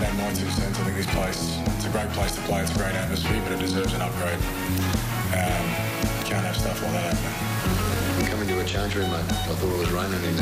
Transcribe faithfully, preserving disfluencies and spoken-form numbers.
can add my two cents. I think this place, it's a great place to play. It's a great atmosphere, but it deserves an upgrade. Um, can't have stuff like that happening. Coming to a change room, mate. I thought it was raining in there.